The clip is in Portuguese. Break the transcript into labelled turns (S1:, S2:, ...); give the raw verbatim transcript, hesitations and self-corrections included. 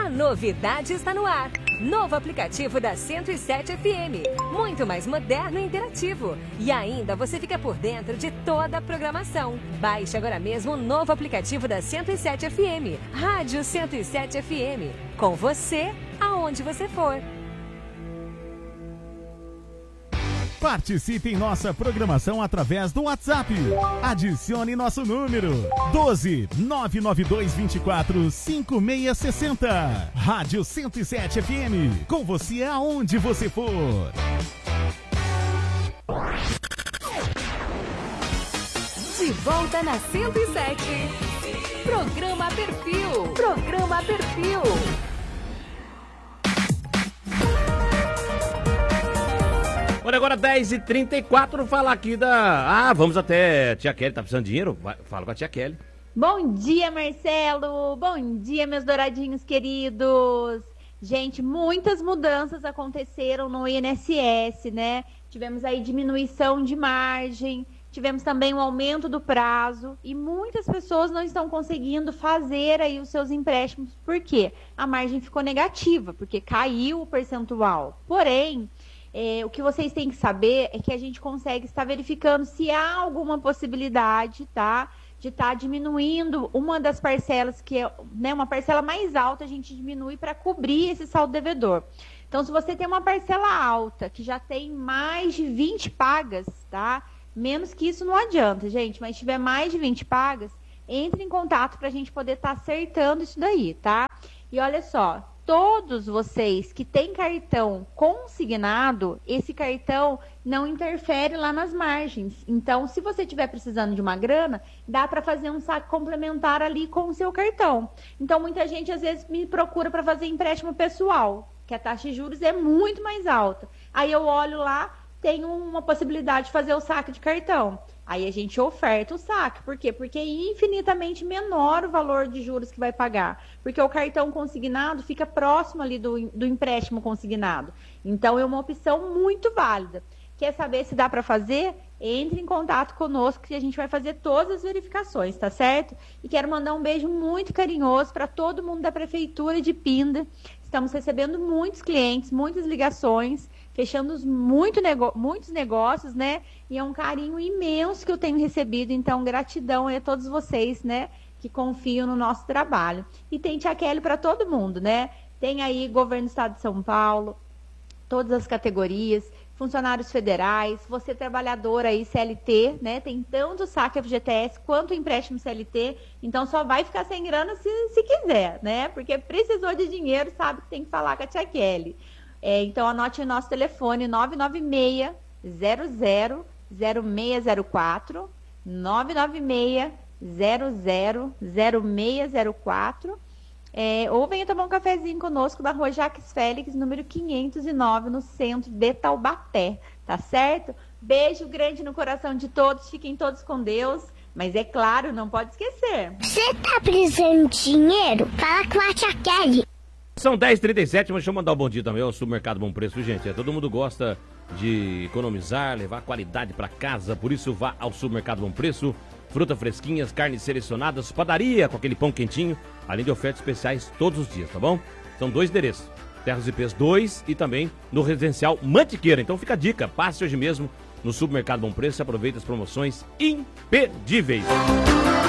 S1: A novidade está no ar. Novo aplicativo da cento e sete F M. Muito mais moderno e interativo. E ainda você fica por dentro de toda a programação. Baixe agora mesmo o novo aplicativo da cento e sete F M. Rádio cento e sete F M. Com você, aonde você for.
S2: Participe em nossa programação através do WhatsApp. Adicione nosso número doze nove nove dois dois quatro cinco seis seis zero. Rádio cento e sete F M. Com você aonde você for.
S1: De volta na cento e sete. Programa Perfil. Programa Perfil.
S3: Olha, agora dez e trinta e quatro, falar aqui da... Ah, vamos até Tia Kelly, tá precisando de dinheiro? Vai, fala com a Tia Kelly.
S4: Bom dia, Marcelo! Bom dia, meus douradinhos queridos! Gente, muitas mudanças aconteceram no I N S S, né? Tivemos aí diminuição de margem, tivemos também um aumento do prazo e muitas pessoas não estão conseguindo fazer aí os seus empréstimos. Por quê? A margem ficou negativa, porque caiu o percentual. Porém... É, o que vocês têm que saber é que a gente consegue estar verificando se há alguma possibilidade, tá? De estar diminuindo uma das parcelas, que é, né, uma parcela mais alta, a gente diminui para cobrir esse saldo devedor. Então, se você tem uma parcela alta, que já tem mais de vinte pagas, tá? Menos que isso não adianta, gente, mas se tiver mais de vinte pagas, entre em contato para a gente poder estar acertando isso daí, tá? E olha só, todos vocês que têm cartão consignado, esse cartão não interfere lá nas margens. Então, se você estiver precisando de uma grana, dá para fazer um saque complementar ali com o seu cartão. Então, muita gente às vezes me procura para fazer empréstimo pessoal, que a taxa de juros é muito mais alta. Aí eu olho lá, tem uma possibilidade de fazer o saque de cartão. Aí a gente oferta o saque. Por quê? Porque é infinitamente menor o valor de juros que vai pagar. Porque o cartão consignado fica próximo ali do, do empréstimo consignado. Então, é uma opção muito válida. Quer saber se dá para fazer? Entre em contato conosco que a gente vai fazer todas as verificações, tá certo? E quero mandar um beijo muito carinhoso para todo mundo da Prefeitura de Pinda. Estamos recebendo muitos clientes, muitas ligações, fechando muito nego- muitos negócios, né? E é um carinho imenso que eu tenho recebido. Então, gratidão a todos vocês, né? Que confiam no nosso trabalho. E tem Tia Kelly para todo mundo, né? Tem aí Governo do Estado de São Paulo, todas as categorias, funcionários federais, você trabalhador aí, C L T, né? Tem tanto saque F G T S quanto empréstimo C L T. Então, só vai ficar sem grana se, se quiser, né? Porque precisou de dinheiro, sabe que tem que falar com a Tia Kelly. É, então, anote o nosso telefone nove nove seis, zero zero, zero seis zero quatro, nove nove seis, zero zero, zero seis zero quatro, é, ou venha tomar um cafezinho conosco na rua Jacques Félix, número quinhentos e nove, no centro de Taubaté, tá certo? Beijo grande no coração de todos, fiquem todos com Deus, mas é claro, não pode esquecer.
S5: Você tá precisando de dinheiro? Fala com a Tia Kelly.
S3: São dez e trinta e sete, mas deixa eu mandar um bom dia também ao Supermercado Bom Preço, gente. É, todo mundo gosta de economizar, levar qualidade para casa, por isso vá ao Supermercado Bom Preço. Fruta fresquinhas, carnes selecionadas, padaria com aquele pão quentinho, além de ofertas especiais todos os dias, tá bom? São dois endereços, Terras I Pês dois e também no Residencial Mantiqueira. Então fica a dica, passe hoje mesmo no Supermercado Bom Preço e aproveite as promoções imperdíveis.